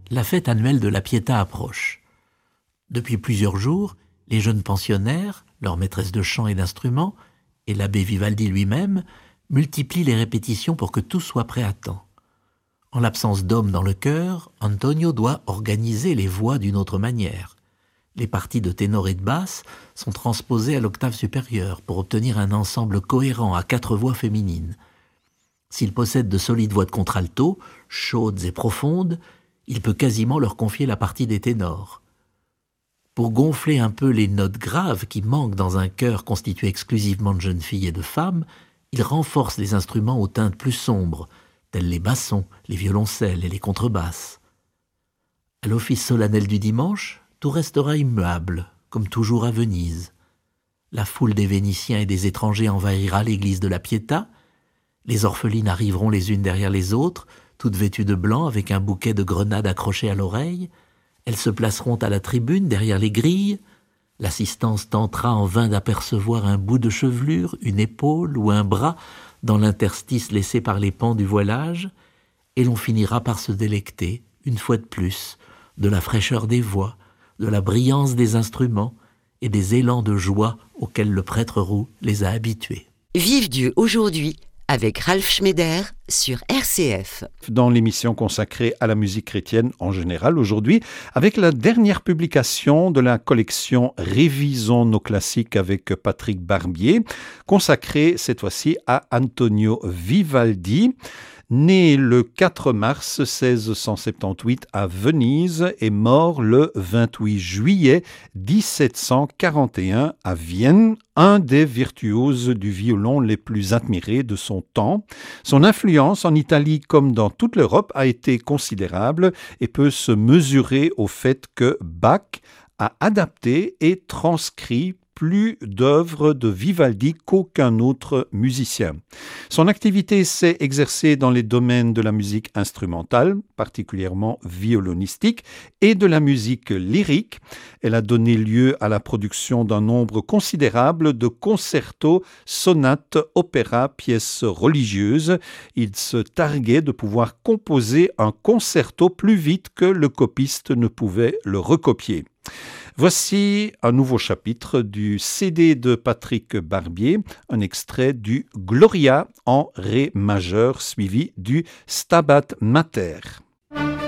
la fête annuelle de la Pietà approche. Depuis plusieurs jours, les jeunes pensionnaires, leurs maîtresses de chant et d'instruments, et l'abbé Vivaldi lui-même, multiplient les répétitions pour que tout soit prêt à temps. En l'absence d'hommes dans le chœur, Antonio doit organiser les voix d'une autre manière. Les parties de ténor et de basse sont transposées à l'octave supérieure pour obtenir un ensemble cohérent à 4 voix féminines. S'il possède de solides voix de contralto, chaudes et profondes, il peut quasiment leur confier la partie des ténors. Pour gonfler un peu les notes graves qui manquent dans un chœur constitué exclusivement de jeunes filles et de femmes, il renforce les instruments aux teintes plus sombres, tels les bassons, les violoncelles et les contrebasses. À l'office solennel du dimanche, tout restera immuable, comme toujours à Venise. La foule des Vénitiens et des étrangers envahira l'église de la Pietà. Les orphelines arriveront les unes derrière les autres, toutes vêtues de blanc avec un bouquet de grenades accroché à l'oreille. Elles se placeront à la tribune derrière les grilles. L'assistance tentera en vain d'apercevoir un bout de chevelure, une épaule ou un bras dans l'interstice laissé par les pans du voilage, et l'on finira par se délecter, une fois de plus, de la fraîcheur des voix, de la brillance des instruments et des élans de joie auxquels le prêtre roux les a habitués. Vive Dieu aujourd'hui avec Ralph Schneider sur RCF. Dans l'émission consacrée à la musique chrétienne en général aujourd'hui, avec la dernière publication de la collection Révisons nos classiques avec Patrick Barbier, consacrée cette fois-ci à Antonio Vivaldi. Né le 4 mars 1678 à Venise et mort le 28 juillet 1741 à Vienne, un des virtuoses du violon les plus admirés de son temps. Son influence en Italie comme dans toute l'Europe a été considérable et peut se mesurer au fait que Bach a adapté et transcrit plus d'œuvres de Vivaldi qu'aucun autre musicien. Son activité s'est exercée dans les domaines de la musique instrumentale, particulièrement violonistique, et de la musique lyrique. Elle a donné lieu à la production d'un nombre considérable de concertos, sonates, opéras, pièces religieuses. Il se targuait de pouvoir composer un concerto plus vite que le copiste ne pouvait le recopier. Voici un nouveau chapitre du CD de Patrick Barbier, un extrait du Gloria en Ré majeur suivi du Stabat Mater.